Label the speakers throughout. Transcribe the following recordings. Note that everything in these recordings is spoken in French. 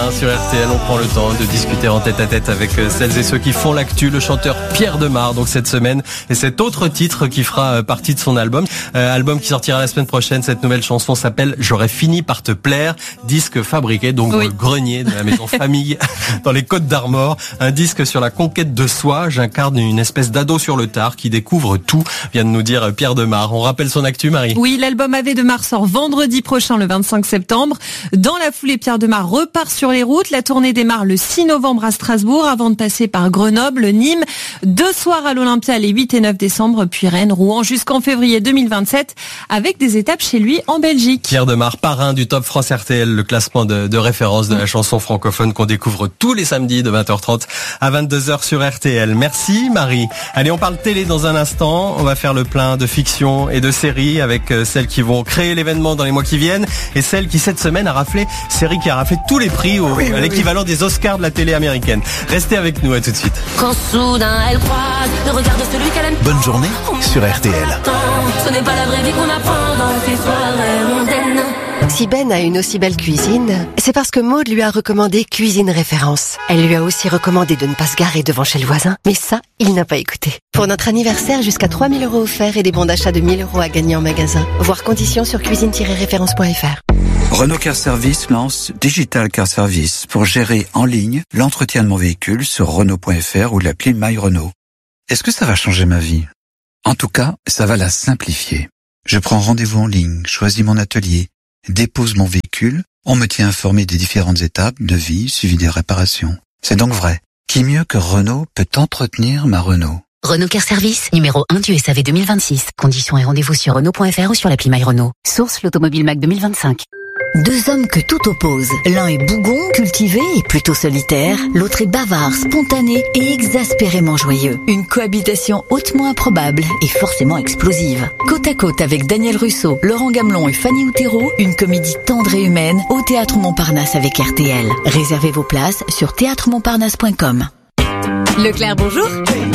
Speaker 1: Sur RTL, on prend le temps de discuter en tête-à-tête avec celles et ceux qui font l'actu. Le chanteur Pierre Demar, donc cette semaine, et cet autre titre qui fera partie de son album. Album qui sortira la semaine prochaine. Cette nouvelle chanson s'appelle J'aurais fini par te plaire. Disque fabriqué donc dans le grenier de la maison famille dans les Côtes d'Armor. Un disque sur la conquête de soi. J'incarne une espèce d'ado sur le tard qui découvre tout, vient de nous dire Pierre Demar. On rappelle son actu, Marie.
Speaker 2: Oui, l'album AV Demar sort vendredi prochain, le 25 septembre. Dans la foulée, Pierre Demar repart sur les routes. La tournée démarre le 6 novembre à Strasbourg avant de passer par Grenoble, Nîmes, 2 soirs à l'Olympia les 8 et 9 décembre, puis Rennes, Rouen jusqu'en février 2027 avec des étapes chez lui en Belgique.
Speaker 1: Pierre Demar, parrain du Top France RTL, le classement de référence de la chanson francophone qu'on découvre tous les samedis de 20h30 à 22h sur RTL. Merci Marie. Allez, on parle télé dans un instant. On va faire le plein de fiction et de séries avec celles qui vont créer l'événement dans les mois qui viennent et celle qui cette semaine a raflé, série qui a raflé tous les prix à l'équivalent des Oscars de la télé américaine. Restez avec nous, à tout de suite.
Speaker 3: Quand soudain elle croise le regard de celui qu'elle aime.
Speaker 4: Bonne journée sur RTL.
Speaker 3: Ce n'est pas la vraie vie qu'on apprend dans ces soirées mondaines.
Speaker 5: Si Ben a une aussi belle cuisine, c'est parce que Maud lui a recommandé Cuisine Référence. Elle lui a aussi recommandé de ne pas se garer devant chez le voisin, mais ça, il n'a pas écouté. Pour notre anniversaire, jusqu'à 3 000 € offerts et des bons d'achat de 1 000 € à gagner en magasin. Voir conditions sur cuisine-référence.fr.
Speaker 6: Renault Car Service lance Digital Car Service pour gérer en ligne l'entretien de mon véhicule sur Renault.fr ou l'appli My Renault. Est-ce que ça va changer ma vie? En tout cas, ça va la simplifier. Je prends rendez-vous en ligne, choisis mon atelier, dépose mon véhicule, on me tient informé des différentes étapes, devis, suivi des réparations. C'est donc vrai. Qui mieux que Renault peut entretenir ma Renault?
Speaker 7: Renault Car Service, numéro 1 du SAV 2026. Conditions et rendez-vous sur Renault.fr ou sur l'appli My Renault. Source l'Automobile Mac 2025.
Speaker 8: 2 hommes que tout oppose. L'un est bougon, cultivé et plutôt solitaire. L'autre est bavard, spontané et exaspérément joyeux. Une cohabitation hautement improbable et forcément explosive. Côte à côte avec Daniel Russo, Laurent Gamelon et Fanny Outero, une comédie tendre et humaine au Théâtre Montparnasse avec RTL. Réservez vos places sur théâtremontparnasse.com.
Speaker 9: Leclerc, bonjour.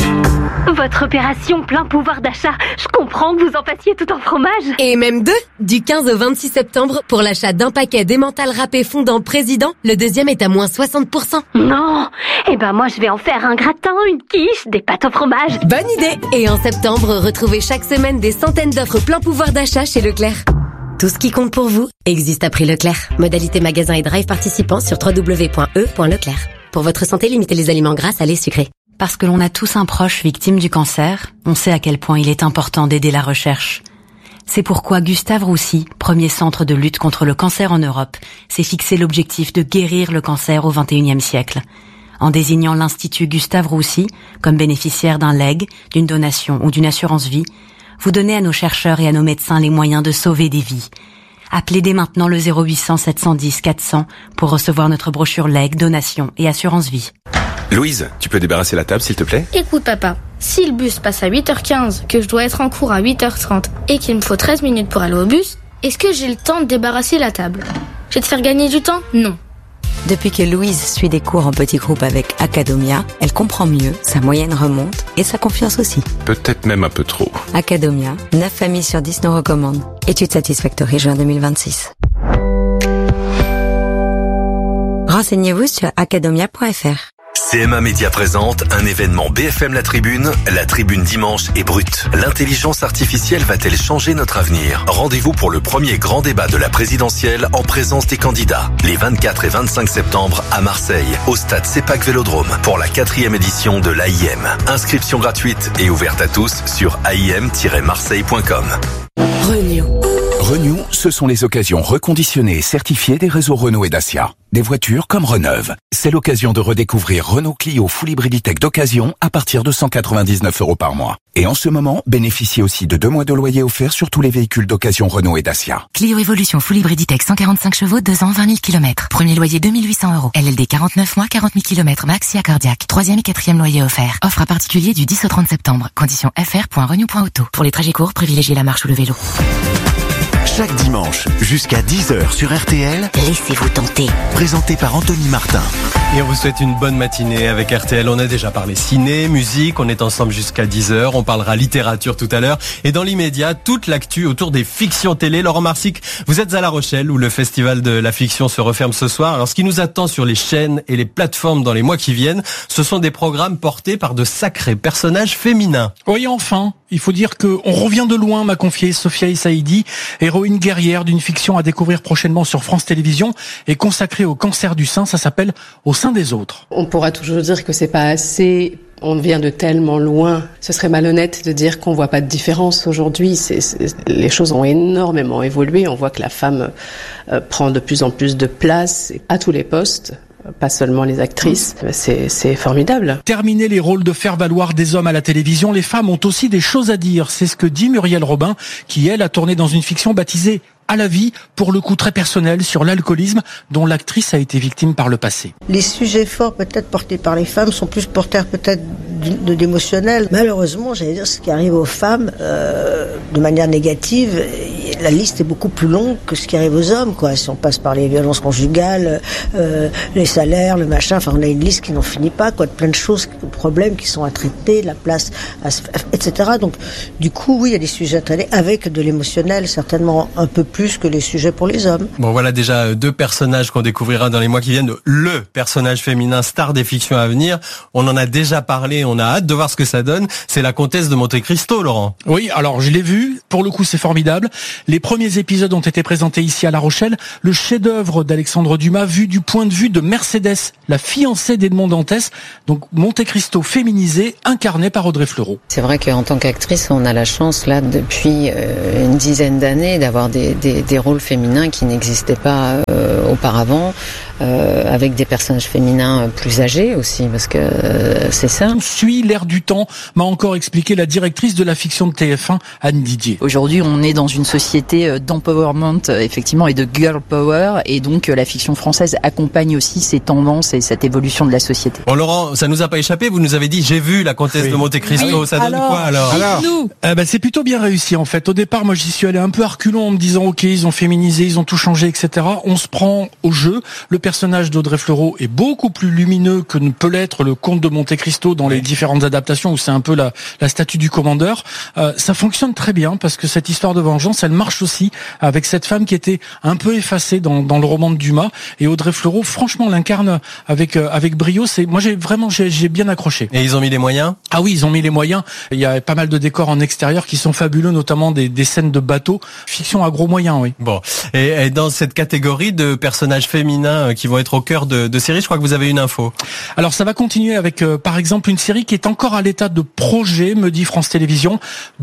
Speaker 9: Votre opération plein pouvoir d'achat, je comprends que vous en fassiez tout en fromage. Et même 2, du 15 au 26 septembre, pour l'achat d'un paquet d'emmental râpé fondant président, le deuxième est à moins 60%. Non, moi je vais en faire un gratin, une quiche, des pâtes au fromage. Bonne idée. Et en septembre, retrouvez chaque semaine des centaines d'offres plein pouvoir d'achat chez Leclerc. Tout ce qui compte pour vous existe à prix Leclerc. Modalité magasin et drive participants sur www.e.leclerc. Pour votre santé, limitez les aliments gras, salés, sucrés.
Speaker 7: Parce que l'on a tous un proche victime du cancer, on sait à quel point il est important d'aider la recherche. C'est pourquoi Gustave Roussy, premier centre de lutte contre le cancer en Europe, s'est fixé l'objectif de guérir le cancer au XXIe siècle. En désignant l'Institut Gustave Roussy comme bénéficiaire d'un legs, d'une donation ou d'une assurance vie, vous donnez à nos chercheurs et à nos médecins les moyens de sauver des vies. Appelez dès maintenant le 0800 710 400 pour recevoir notre brochure legs, donation et assurance vie.
Speaker 10: Louise, tu peux débarrasser la table s'il te plaît?
Speaker 11: Écoute papa, si le bus passe à 8h15, que je dois être en cours à 8h30 et qu'il me faut 13 minutes pour aller au bus, est-ce que j'ai le temps de débarrasser la table? Je vais te faire gagner du temps? Non.
Speaker 12: Depuis que Louise suit des cours en petits groupes avec Academia, elle comprend mieux, sa moyenne remonte et sa confiance aussi.
Speaker 10: Peut-être même un peu trop.
Speaker 12: Academia, 9 familles sur 10 nous recommandent. Étude Satisfactory juin 2026. Renseignez-vous sur academia.fr.
Speaker 13: CMA Média présente un événement BFM La Tribune dimanche est brute. L'intelligence artificielle va-t-elle changer notre avenir? Rendez-vous pour le premier grand débat de la présidentielle en présence des candidats. Les 24 et 25 septembre à Marseille, au stade CEPAC Vélodrome, pour la 4e édition de l'AIM. Inscription gratuite et ouverte à tous sur aim-marseille.com.
Speaker 4: Renew, ce sont les occasions reconditionnées et certifiées des réseaux Renault et Dacia. Des voitures comme reneuves. C'est l'occasion de redécouvrir Renault Clio Full Hybrid Tech d'occasion à partir de 199 € par mois. Et en ce moment, bénéficiez aussi de 2 mois de loyer offerts sur tous les véhicules d'occasion Renault et Dacia.
Speaker 7: Clio Evolution Full Hybrid Tech 145 chevaux, 2 ans, 20 000 km. Premier loyer 2 800 €. LLD 49 mois, 40 000 km maxi accordiaque. 3e et 4e loyer offert. Offre à particulier du 10 au 30 septembre. Conditions fr.renew.auto. Pour les trajets courts, privilégiez la marche ou le vélo.
Speaker 14: Chaque dimanche, jusqu'à 10h sur RTL,
Speaker 8: Laissez-vous tenter.
Speaker 14: Présenté par Anthony Martin.
Speaker 1: Et on vous souhaite une bonne matinée avec RTL. On a déjà parlé ciné, musique, on est ensemble jusqu'à 10h. On parlera littérature tout à l'heure. Et dans l'immédiat, toute l'actu autour des fictions télé. Laurent Marsic, vous êtes à La Rochelle où le festival de la fiction se referme ce soir. Alors ce qui nous attend sur les chaînes et les plateformes dans les mois qui viennent, ce sont des programmes portés par de sacrés personnages féminins.
Speaker 15: Oui, enfin, il faut dire qu'on revient de loin, m'a confié Sophia Essaidi, héroïne guerrière d'une fiction à découvrir prochainement sur France Télévisions et consacrée au cancer du sein. Ça s'appelle Au sein des autres.
Speaker 16: On pourra toujours dire que c'est pas assez. On vient de tellement loin. Ce serait malhonnête de dire qu'on voit pas de différence aujourd'hui. Les choses ont énormément évolué. On voit que la femme prend de plus en plus de place à tous les postes. Pas seulement les actrices, c'est formidable.
Speaker 15: Terminer les rôles de faire-valoir des hommes à la télévision, les femmes ont aussi des choses à dire. C'est ce que dit Muriel Robin, qui elle a tourné dans une fiction baptisée À la vie, pour le coup très personnel, sur l'alcoolisme, dont l'actrice a été victime par le passé.
Speaker 17: Les sujets forts peut-être portés par les femmes sont plus porteurs peut-être d'émotionnel. Malheureusement, j'allais dire, ce qui arrive aux femmes de manière négative, la liste est beaucoup plus longue que ce qui arrive aux hommes, quoi. Si on passe par les violences conjugales, les salaires, le machin, enfin on a une liste qui n'en finit pas, quoi, de plein de choses, de problèmes qui sont à traiter, la place, etc. Donc du coup, oui, il y a des sujets à traiter avec de l'émotionnel, certainement un peu plus que les sujets pour les hommes.
Speaker 1: Bon, voilà déjà deux personnages qu'on découvrira dans les mois qui viennent. Le personnage féminin star des fictions à venir. On en a déjà parlé, on a hâte de voir ce que ça donne. C'est la comtesse de Monte Cristo, Laurent.
Speaker 15: Oui, alors je l'ai vu. Pour le coup, c'est formidable. Les premiers épisodes ont été présentés ici à La Rochelle. Le chef-d'œuvre d'Alexandre Dumas, vu du point de vue de Mercedes, la fiancée d'Edmond Dantès. Donc Monte Cristo féminisé, incarné par Audrey Fleurot.
Speaker 12: C'est vrai qu'en tant qu'actrice, on a la chance là depuis une dizaine d'années d'avoir des rôles féminins qui n'existaient pas auparavant, avec des personnages féminins plus âgés aussi, parce que c'est ça.
Speaker 15: On suit l'air du temps, m'a encore expliqué la directrice de la fiction de TF1, Anne Didier.
Speaker 18: Aujourd'hui, on est dans une société d'empowerment, effectivement, et de girl power, et donc la fiction française accompagne aussi ces tendances et cette évolution de la société.
Speaker 1: Bon, Laurent, ça nous a pas échappé, vous nous avez dit, j'ai vu la comtesse de Monte Cristo, ça donne quoi alors
Speaker 15: c'est plutôt bien réussi en fait. Au départ, moi j'y suis allé un peu à reculons en me disant ok, ils ont féminisé, ils ont tout changé, etc. On se prend au jeu. Le personnage d'Audrey Fleurot est beaucoup plus lumineux que ne peut l'être le comte de Monte Cristo dans les différentes adaptations où c'est un peu la statue du commandeur. Ça fonctionne très bien parce que cette histoire de vengeance, elle marche aussi avec cette femme qui était un peu effacée dans le roman de Dumas, et Audrey Fleurot franchement l'incarne avec brio. J'ai bien accroché.
Speaker 1: Et ils ont mis les moyens?
Speaker 15: Ah oui, ils ont mis les moyens. Il y a pas mal de décors en extérieur qui sont fabuleux, notamment des scènes de bateaux. Fiction à gros moyens, oui.
Speaker 1: Bon. Et dans cette catégorie de personnages féminins qui vont être au cœur de séries, je crois que vous avez une info.
Speaker 15: Alors ça va continuer avec par exemple une série qui est encore à l'état de projet, me dit France Télévisions,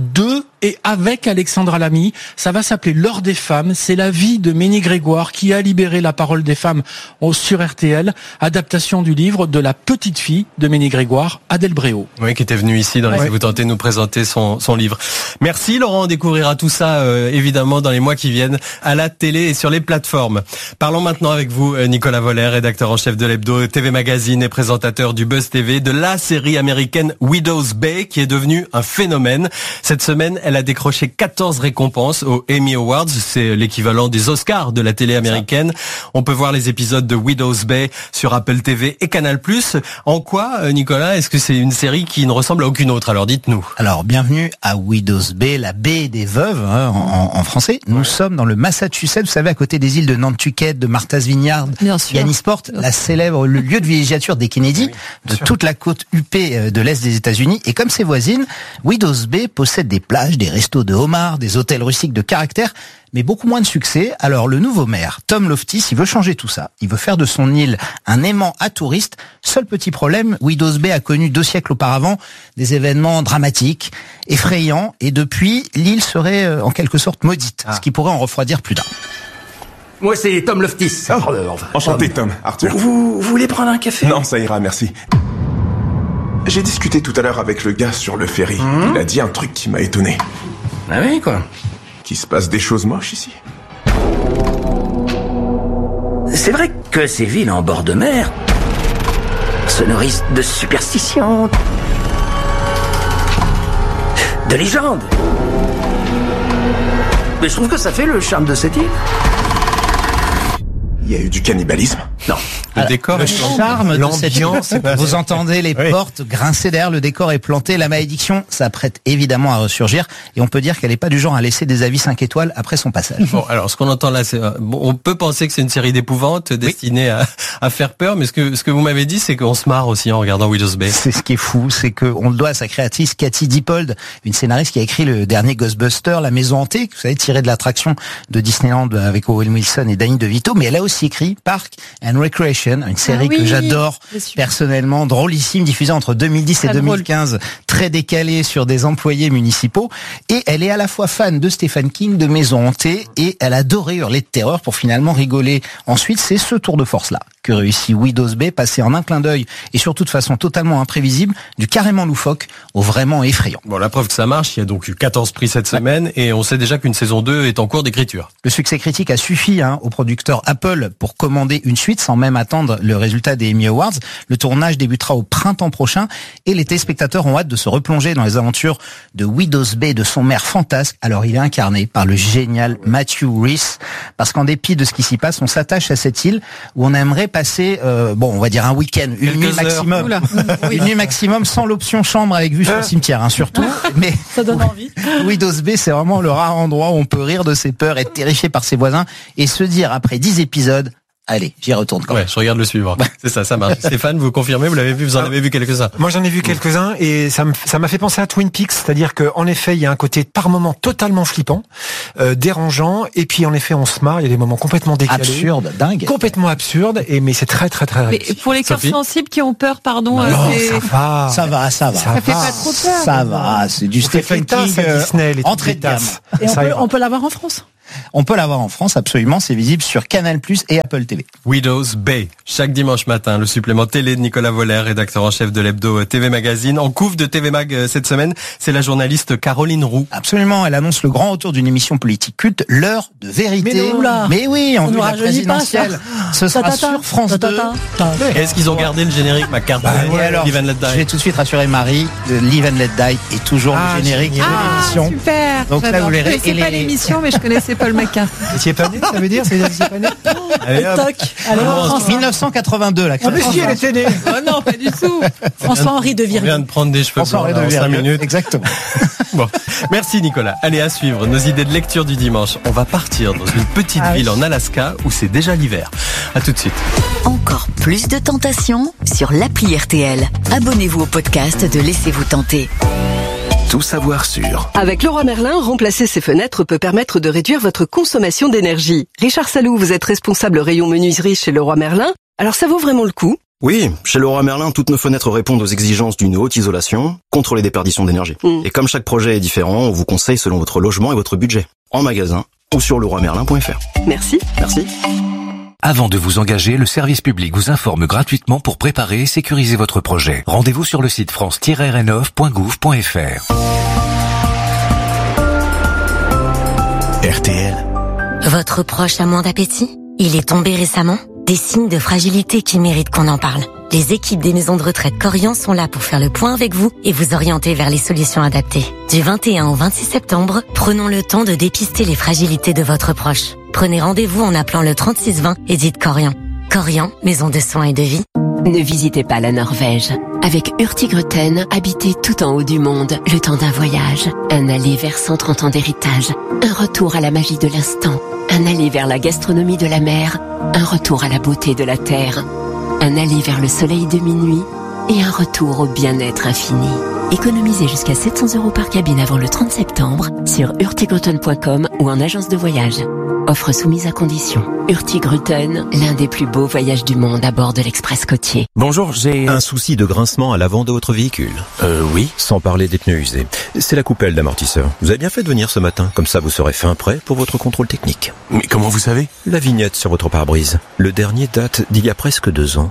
Speaker 15: et avec Alexandra Lamy. Ça va s'appeler L'heure des femmes. C'est la vie de Ménie Grégoire qui a libéré la parole des femmes sur RTL. Adaptation du livre de la petite fille de Ménie Grégoire, Adèle Bréau.
Speaker 1: Oui, qui était venue ici dans Laissez-vous tenter de nous présenter son livre. Merci Laurent, on découvrira tout ça évidemment dans les mois qui viennent à la télé et sur les plateformes. Parlons maintenant avec vous Nicolas Voller, rédacteur en chef de l'Hebdo TV Magazine et présentateur du Buzz TV, de la série américaine Widow's Bay qui est devenue un phénomène. Cette semaine, elle a décroché 14 récompenses aux Emmy Awards, c'est l'équivalent des Oscars de la télé américaine. On peut voir les épisodes de Widow's Bay sur Apple TV et Canal+. En quoi, Nicolas, est-ce que c'est une série qui ne ressemble à aucune autre? Alors dites-nous.
Speaker 19: Alors bienvenue à Widow's Bay, la baie des veuves en français. Nous sommes dans le Massachusetts, vous savez, à côté des îles de Nantucket, de Martha's Vineyard, Yannisport, la célèbre, le lieu de villégiature des Kennedy, de toute la côte huppée de l'Est des États-Unis. Et comme ses voisines, Widow's Bay possède des plages, des restos de homards, des hôtels rustiques de caractère, mais beaucoup moins de succès. Alors le nouveau maire, Tom Loftis, il veut changer tout ça. Il veut faire de son île un aimant à touristes. Seul petit problème, Widow's Bay a connu 2 siècles auparavant des événements dramatiques, effrayants, et depuis, l'île serait en quelque sorte maudite, ce qui pourrait en refroidir plus d'un.
Speaker 20: Moi, c'est Tom Loftis.
Speaker 10: Enchanté, Tom. Arthur.
Speaker 20: Vous voulez prendre un café?
Speaker 10: Non, ça ira, merci. J'ai discuté tout à l'heure avec le gars sur le ferry. Il a dit un truc qui m'a étonné.
Speaker 20: Ah oui, quoi?
Speaker 10: Qu'il se passe des choses moches ici.
Speaker 20: C'est vrai que ces villes en bord de mer se nourrissent de superstitions, de légendes. Mais je trouve que ça fait le charme de cette île.
Speaker 10: Il y a eu du cannibalisme?
Speaker 20: Non.
Speaker 1: Le décor
Speaker 19: le
Speaker 1: est planté.
Speaker 19: charme de cette île.
Speaker 1: L'ambiance, c'est pas-
Speaker 19: Vous entendez les portes grincer derrière, le décor est planté, la malédiction s'apprête évidemment à ressurgir et on peut dire qu'elle n'est pas du genre à laisser des avis 5 étoiles après son passage.
Speaker 1: Bon, alors ce qu'on entend là, c'est bon, on peut penser que c'est une série d'épouvante destinée à faire peur, mais ce que vous m'avez dit, c'est qu'on se marre aussi en regardant Widow's Bay.
Speaker 19: C'est ce qui est fou, c'est qu'on le doit à sa créatrice Cathy Dippold, une scénariste qui a écrit le dernier Ghostbusters, La Maison Hantée, vous savez, tiré de l'attraction de Disneyland avec Owen Wilson et Danny DeVito, mais elle a aussi écrit Park and Recreation, une série que j'adore personnellement, drôlissime, diffusée entre 2010 et 2015, très décalée sur des employés municipaux, et elle est à la fois fan de Stephen King, de Maison Hantée, et elle adorait hurler de terreur pour finalement rigoler. Ensuite, c'est ce tour de force-là que réussit Widow's Bay, passé en un clin d'œil et surtout de façon totalement imprévisible, du carrément loufoque au vraiment effrayant.
Speaker 1: Bon, la preuve que ça marche, il y a donc eu 14 prix cette semaine et on sait déjà qu'une saison 2 est en cours d'écriture.
Speaker 19: Le succès critique a suffi au producteur Apple pour commander une suite sans même attendre le résultat des Emmy Awards. Le tournage débutera au printemps prochain et les téléspectateurs ont hâte de se replonger dans les aventures de Widow's Bay, de son maire fantasque. Alors il est incarné par le génial Matthew Rhys, parce qu'en dépit de ce qui s'y passe, on s'attache à cette île où on aimerait passer, on va dire un week-end, une nuit maximum. Une nuit maximum sans l'option chambre avec vue sur le cimetière, surtout. Mais
Speaker 2: ça donne envie.
Speaker 19: Widow's Bay, c'est vraiment le rare endroit où on peut rire de ses peurs, être terrifié par ses voisins et se dire après 10 épisodes, allez, j'y retourne quand même.
Speaker 1: Ouais, je regarde le suivant. C'est ça marche. Stéphane, vous confirmez, vous l'avez vu, vous en avez vu quelques-uns.
Speaker 21: Moi, j'en ai vu quelques-uns et ça m'a fait penser à Twin Peaks, c'est-à-dire qu'en effet, il y a un côté par moments totalement flippant, dérangeant, et puis en effet, on se marre, il y a des moments complètement décalés.
Speaker 19: Absurde, dingue.
Speaker 21: Complètement absurde, mais c'est très, très, très réussi.
Speaker 2: Mais pour les cœurs sensibles qui ont peur, pardon,
Speaker 21: Non, ça va.
Speaker 19: Ça va.
Speaker 2: Ça fait pas trop peur.
Speaker 19: Ça va, c'est du Stephen King entrée de gamme.
Speaker 2: Et on peut l'avoir en France.
Speaker 19: On peut l'avoir en France, absolument. C'est visible sur Canal+ et Apple TV.
Speaker 1: Widow's Bay. Chaque dimanche matin, le supplément télé de Nicolas Voller, rédacteur en chef de l'hebdo TV Magazine. En couve de TV Mag cette semaine, c'est la journaliste Caroline Roux.
Speaker 19: Absolument. Elle annonce le grand retour d'une émission politique culte, L'heure de vérité. Mais oui, en vue de la présidentielle. Ce sera sur France 2.
Speaker 1: Est-ce qu'ils ont gardé le générique McCartney, Live and Let Die?
Speaker 19: Je vais tout de suite rassurer Marie. Live and Let Die est toujours le générique de l'émission.
Speaker 2: Super.
Speaker 19: Donc là, vous les
Speaker 2: Je connaissais pas l'émission, mais je connaissais Paul McCartney.
Speaker 21: Et tu es pas né, ça veut dire? Ça veut dire que tu es pas né?
Speaker 19: Allez, hop.
Speaker 2: Alors,
Speaker 19: 1982, la création.
Speaker 21: Ah, mais si, elle était née.
Speaker 2: Oh non, pas du tout. François-Henri de
Speaker 1: On vient de prendre des cheveux blancs en 5 minutes.
Speaker 19: Exactement.
Speaker 1: Bon, merci Nicolas. Allez, à suivre nos idées de lecture du dimanche. On va partir dans une petite ville en Alaska où c'est déjà l'hiver. À tout de suite.
Speaker 8: Encore plus de tentations sur l'appli RTL. Abonnez-vous au podcast de Laissez-vous tenter.
Speaker 14: Tout savoir sur.
Speaker 22: Avec Leroy Merlin, remplacer ses fenêtres peut permettre de réduire votre consommation d'énergie. Richard Salou, vous êtes responsable rayon menuiserie chez Leroy Merlin. Alors ça vaut vraiment le coup?
Speaker 23: Oui, chez Leroy Merlin, toutes nos fenêtres répondent aux exigences d'une haute isolation, contre les déperditions d'énergie. Et comme chaque projet est différent, on vous conseille selon votre logement et votre budget. En magasin ou sur leroymerlin.fr.
Speaker 22: Merci.
Speaker 23: Merci.
Speaker 14: Avant de vous engager, le service public vous informe gratuitement pour préparer et sécuriser votre projet. Rendez-vous sur le site france-rnov.gouv.fr. RTL.
Speaker 9: Votre proche a moins d'appétit? Il est tombé récemment? Des signes de fragilité qui méritent qu'on en parle. Les équipes des maisons de retraite Corian sont là pour faire le point avec vous et vous orienter vers les solutions adaptées. Du 21 au 26 septembre, prenons le temps de dépister les fragilités de votre proche. Prenez rendez-vous en appelant le 3620 et dites Corian. Corian, maison de soins et de vie.
Speaker 22: Ne visitez pas la Norvège. Avec Hurtigruten, habitez tout en haut du monde, le temps d'un voyage. Un aller vers 130 ans d'héritage. Un retour à la magie de l'instant. Un aller vers la gastronomie de la mer. Un retour à la beauté de la terre. Un aller vers le soleil de minuit. Et un retour au bien-être infini. Économisez jusqu'à 700 € par cabine avant le 30 septembre sur hurtigruten.com ou en agence de voyage. Offre soumise à condition. Hurtigruten, l'un des plus beaux voyages du monde à bord de l'Express côtier.
Speaker 24: Bonjour, j'ai un souci de grincement à l'avant de votre véhicule. Oui. Sans parler des pneus usés. C'est la coupelle d'amortisseur. Vous avez bien fait de venir ce matin, comme ça vous serez fin prêt pour votre contrôle technique.
Speaker 14: Mais comment vous savez?
Speaker 24: La vignette sur votre pare-brise. Le dernier date d'il y a presque 2 ans.
Speaker 14: Chez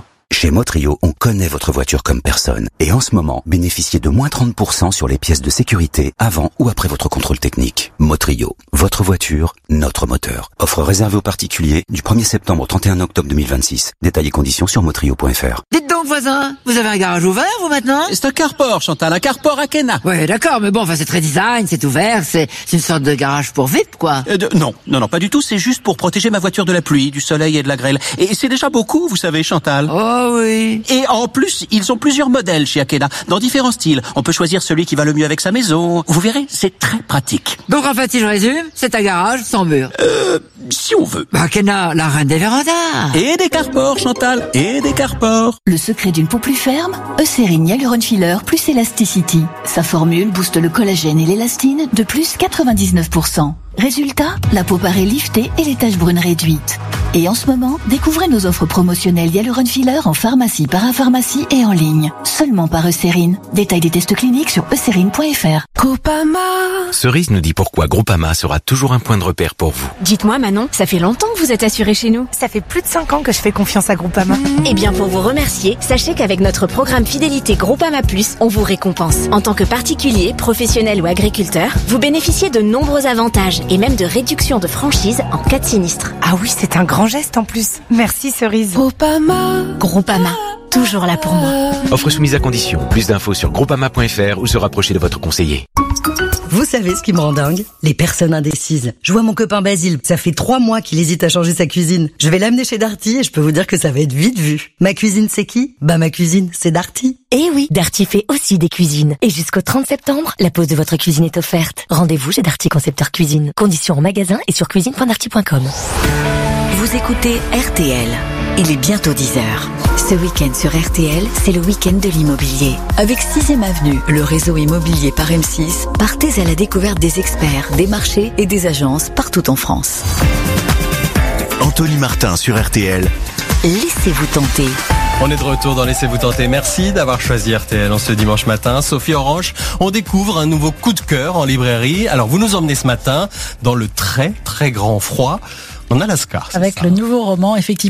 Speaker 4: Chez Motrio, on connaît votre voiture comme personne. Et en ce moment, bénéficiez de moins 30% sur les pièces de sécurité avant ou après votre contrôle technique. Motrio, votre voiture, notre moteur. Offre réservée aux particuliers du 1er septembre au 31 octobre 2026. Détails et conditions sur motrio.fr.
Speaker 3: Dites donc, voisin, vous avez un garage ouvert, vous, maintenant?
Speaker 5: C'est un carport, Chantal, un carport à Kena.
Speaker 3: Ouais, d'accord, mais bon, enfin, c'est très design, c'est ouvert, c'est une sorte de garage pour VIP, quoi.
Speaker 5: Non, pas du tout, c'est juste pour protéger ma voiture de la pluie, du soleil et de la grêle. Et c'est déjà beaucoup, vous savez, Chantal.
Speaker 3: Oh oui.
Speaker 5: Et en plus, ils ont plusieurs modèles chez Akena, dans différents styles. On peut choisir celui qui va le mieux avec sa maison. Vous verrez, c'est très pratique.
Speaker 3: Donc en fait, si je résume, c'est un garage sans mur.
Speaker 5: Si on veut.
Speaker 3: Akena, la reine des vérandas.
Speaker 5: Et des carports, Chantal, et des carports.
Speaker 8: Le secret d'une peau plus ferme, Eucérine Hyaluron Filler plus Elasticity. Sa formule booste le collagène et l'élastine de plus 99%. Résultat, la peau paraît liftée et les taches brunes réduites. Et en ce moment, découvrez nos offres promotionnelles Hyaluron Filler en pharmacie, parapharmacie et en ligne. Seulement par Eucérine. Détail des tests cliniques sur eucérine.fr.
Speaker 6: Groupama.
Speaker 14: Cerise nous dit pourquoi Groupama sera toujours un point de repère pour vous.
Speaker 9: Dites-moi Manon, ça fait longtemps que vous êtes assurée chez nous.
Speaker 6: Ça fait plus de 5 ans que je fais confiance à Groupama.
Speaker 9: Eh bien, pour vous remercier, sachez qu'avec notre programme fidélité Groupama Plus, on vous récompense. En tant que particulier, professionnel ou agriculteur, vous bénéficiez de nombreux avantages et même de réduction de franchise en cas de sinistre.
Speaker 6: Ah oui, c'est un grand geste en plus. Merci Cerise.
Speaker 9: Groupama, toujours là pour moi.
Speaker 14: Offre soumise à condition. Plus d'infos sur groupama.fr ou se rapprocher de votre conseiller.
Speaker 11: Vous savez ce qui me rend dingue? Les personnes indécises. Je vois mon copain Basile, ça fait 3 mois qu'il hésite à changer sa cuisine. Je vais l'amener chez Darty et je peux vous dire que ça va être vite vu. Ma cuisine c'est qui? Bah ma cuisine c'est Darty.
Speaker 22: Eh oui, Darty fait aussi des cuisines. Et jusqu'au 30 septembre, la pose de votre cuisine est offerte. Rendez-vous chez Darty Concepteur Cuisine. Conditions en magasin et sur cuisine.darty.com.
Speaker 8: Vous écoutez RTL. Il est bientôt 10h. Ce week-end sur RTL, c'est le week-end de l'immobilier. Avec 6e Avenue, le réseau immobilier par M6, partez à la découverte des experts, des marchés et des agences partout en France.
Speaker 13: Anthony Martin sur RTL.
Speaker 8: Laissez-vous tenter.
Speaker 1: On est de retour dans Laissez-vous tenter. Merci d'avoir choisi RTL en ce dimanche matin. Sophie Orange, on découvre un nouveau coup de cœur en librairie. Alors vous nous emmenez ce matin dans le très très grand froid en Alaska.
Speaker 25: Avec le nouveau roman, effectivement.